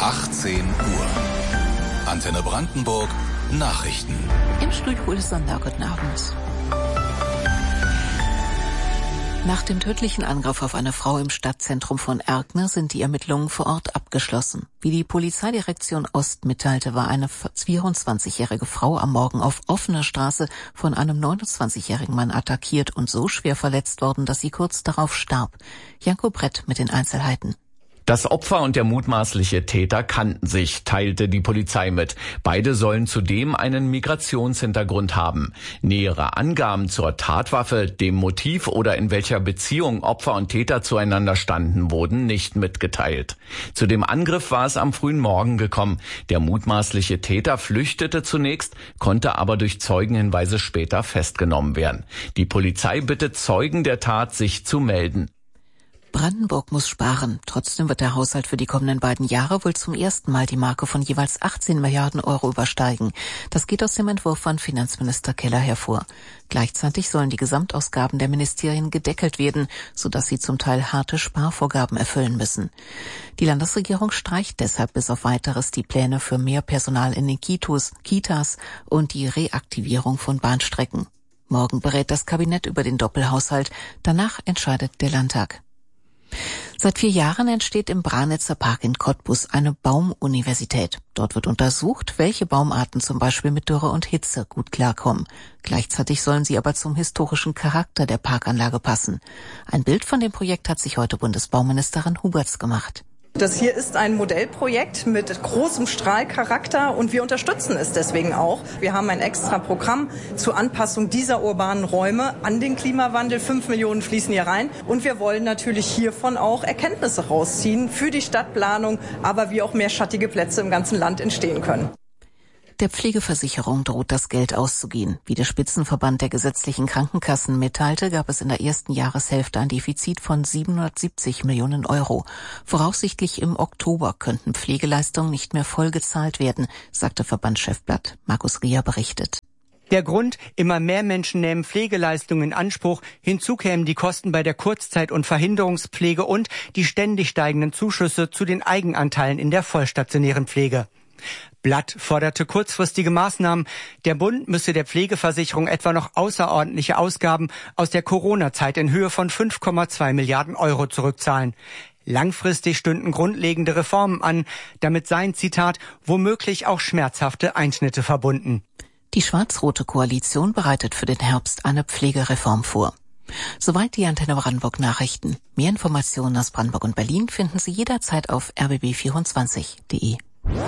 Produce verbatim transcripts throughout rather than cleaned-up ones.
achtzehn Uhr. Antenne Brandenburg Nachrichten. Im Studio ist Sonder. Guten Abend. Nach dem tödlichen Angriff auf eine Frau im Stadtzentrum von Erkner sind die Ermittlungen vor Ort abgeschlossen. Wie die Polizeidirektion Ost mitteilte, war eine vierundzwanzigjährige Frau am Morgen auf offener Straße von einem neunundzwanzigjährigen Mann attackiert und so schwer verletzt worden, dass sie kurz darauf starb. Janko Brett mit den Einzelheiten. Das Opfer und der mutmaßliche Täter kannten sich, teilte die Polizei mit. Beide sollen zudem einen Migrationshintergrund haben. Nähere Angaben zur Tatwaffe, dem Motiv oder in welcher Beziehung Opfer und Täter zueinander standen, wurden nicht mitgeteilt. Zu dem Angriff war es am frühen Morgen gekommen. Der mutmaßliche Täter flüchtete zunächst, konnte aber durch Zeugenhinweise später festgenommen werden. Die Polizei bittet Zeugen der Tat, sich zu melden. Brandenburg muss sparen. Trotzdem wird der Haushalt für die kommenden beiden Jahre wohl zum ersten Mal die Marke von jeweils achtzehn Milliarden Euro übersteigen. Das geht aus dem Entwurf von Finanzminister Keller hervor. Gleichzeitig sollen die Gesamtausgaben der Ministerien gedeckelt werden, sodass sie zum Teil harte Sparvorgaben erfüllen müssen. Die Landesregierung streicht deshalb bis auf Weiteres die Pläne für mehr Personal in den Kitos, Kitas und die Reaktivierung von Bahnstrecken. Morgen berät das Kabinett über den Doppelhaushalt. Danach entscheidet der Landtag. Seit vier Jahren entsteht im Branitzer Park in Cottbus eine Baumuniversität. Dort wird untersucht, welche Baumarten zum Beispiel mit Dürre und Hitze gut klarkommen. Gleichzeitig sollen sie aber zum historischen Charakter der Parkanlage passen. Ein Bild von dem Projekt hat sich heute Bundesbauministerin Huberts gemacht. Das hier ist ein Modellprojekt mit großem Strahlcharakter und wir unterstützen es deswegen auch. Wir haben ein extra Programm zur Anpassung dieser urbanen Räume an den Klimawandel. Fünf Millionen fließen hier rein und wir wollen natürlich hiervon auch Erkenntnisse rausziehen für die Stadtplanung, aber wie auch mehr schattige Plätze im ganzen Land entstehen können. Der Pflegeversicherung droht das Geld auszugehen. Wie der Spitzenverband der gesetzlichen Krankenkassen mitteilte, gab es in der ersten Jahreshälfte ein Defizit von siebenhundertsiebzig Millionen Euro. Voraussichtlich im Oktober könnten Pflegeleistungen nicht mehr voll gezahlt werden, sagte Verbandschef Blatt. Markus Rier berichtet. Der Grund, immer mehr Menschen nehmen Pflegeleistungen in Anspruch. Hinzu kämen die Kosten bei der Kurzzeit- und Verhinderungspflege und die ständig steigenden Zuschüsse zu den Eigenanteilen in der vollstationären Pflege. Blatt forderte kurzfristige Maßnahmen. Der Bund müsse der Pflegeversicherung etwa noch außerordentliche Ausgaben aus der Corona-Zeit in Höhe von fünf Komma zwei Milliarden Euro zurückzahlen. Langfristig stünden grundlegende Reformen an. Damit seien, Zitat, womöglich auch schmerzhafte Einschnitte verbunden. Die schwarz-rote Koalition bereitet für den Herbst eine Pflegereform vor. Soweit die Antenne Brandenburg Nachrichten. Mehr Informationen aus Brandenburg und Berlin finden Sie jederzeit auf r b b vierundzwanzig punkt de.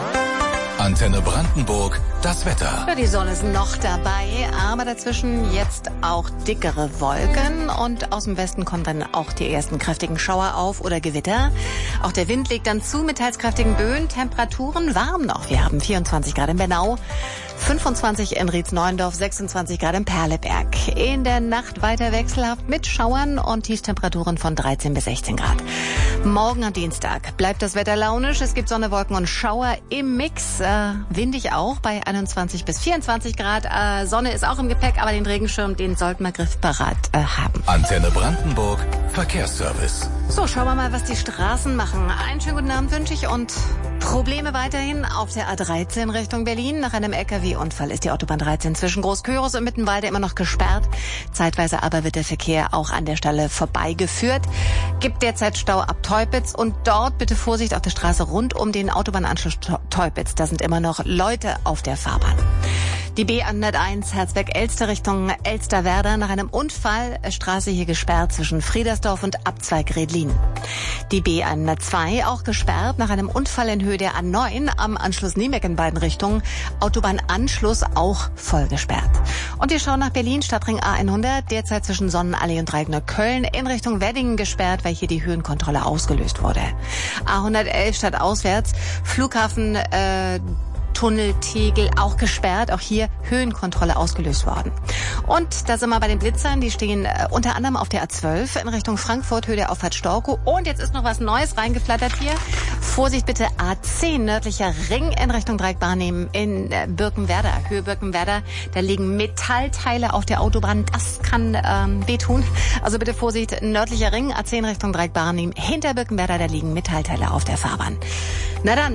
Antenne Brandenburg, das Wetter. Ja, die Sonne ist noch dabei, aber dazwischen jetzt auch dickere Wolken und aus dem Westen kommen dann auch die ersten kräftigen Schauer auf oder Gewitter. Auch der Wind legt dann zu mit teils kräftigen Böen, Temperaturen warm noch. Wir haben vierundzwanzig Grad in Bernau, fünfundzwanzig in Rietz-Neuendorf, sechsundzwanzig Grad in Perleberg. In der Nacht weiter wechselhaft mit Schauern und Tiefstemperaturen von dreizehn bis sechzehn Grad. Morgen am Dienstag bleibt das Wetter launisch. Es gibt Sonne, Wolken und Schauer im Mix. Äh, windig auch bei einundzwanzig bis vierundzwanzig Grad. Äh, Sonne ist auch im Gepäck, aber den Regenschirm, den sollten wir griffbereit äh, haben. Antenne Brandenburg, Verkehrsservice. So, schauen wir mal, was die Straßen machen. Einen schönen guten Abend wünsche ich und Probleme weiterhin auf der A dreizehn Richtung Berlin. Nach einem L K W-Unfall ist die Autobahn dreizehn zwischen Groß-Küros und Mittenwalde immer noch gesperrt. Zeitweise aber wird der Verkehr auch an der Stelle vorbeigeführt. Gibt derzeit Stau ab Teupitz und dort bitte Vorsicht auf der Straße rund um den Autobahnanschluss Teupitz. Da sind immer noch Leute auf der Fahrbahn. Die B hunderteins Herzberg-Elster Richtung Elsterwerda. Nach einem Unfall Straße hier gesperrt zwischen Friedersdorf und Abzweig Redlin. Die B hundertzwei auch gesperrt nach einem Unfall in Höhe der A neun am Anschluss Niemeck in beiden Richtungen. Autobahnanschluss auch voll gesperrt. Und wir schauen nach Berlin, Stadtring A hundert, derzeit zwischen Sonnenallee und Dreieckner Köln in Richtung Weddingen gesperrt, weil hier die Höhenkontrolle ausgelöst wurde. A hundertelf stadtauswärts, Flughafen äh, Tunnel Tegel auch gesperrt, auch hier Höhenkontrolle ausgelöst worden. Und da sind wir bei den Blitzern, die stehen äh, unter anderem auf der A zwölf in Richtung Frankfurt, Höhe der Auffahrt Storkow. Und jetzt ist noch was Neues reingeflattert hier. Vorsicht bitte, A zehn, nördlicher Ring in Richtung Dreieck Barnim in äh, Birkenwerder, Höhe Birkenwerder. Da liegen Metallteile auf der Autobahn, das kann ähm, wehtun. Also bitte Vorsicht, nördlicher Ring, A zehn Richtung Dreieck Barnim, hinter Birkenwerder, da liegen Metallteile auf der Fahrbahn. Na dann,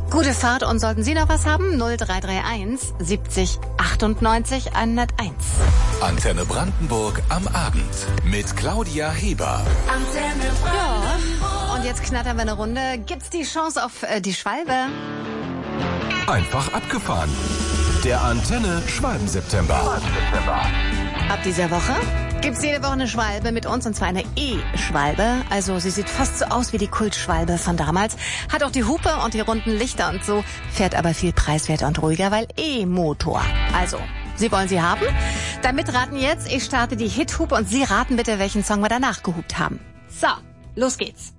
Gute Fahrt und sollten Sie noch was haben? null drei drei eins siebzig achtundneunzig hunderteins. Antenne Brandenburg am Abend mit Claudia Heber. Ja, und jetzt knattern wir eine Runde. Gibt's die Chance auf äh, die Schwalbe? Einfach abgefahren. Der Antenne Schwalben-September. Ab dieser Woche gibt's jede Woche eine Schwalbe mit uns, und zwar eine E-Schwalbe. Also sie sieht fast so aus wie die Kultschwalbe von damals. Hat auch die Hupe und die runden Lichter und so, fährt aber viel preiswerter und ruhiger, weil E-Motor. Also, Sie wollen sie haben? Dann mitraten jetzt. Ich starte die Hithupe und Sie raten bitte, welchen Song wir danach gehupt haben. So, los geht's.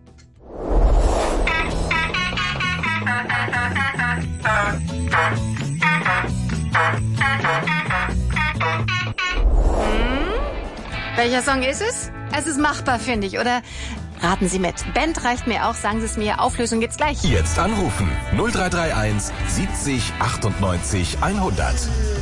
Hm? Welcher Song ist es? Es ist machbar, finde ich, oder? Raten Sie mit. Band reicht mir auch, sagen Sie es mir. Auflösung geht's gleich. Jetzt anrufen null drei drei eins siebzig achtundneunzig hundert.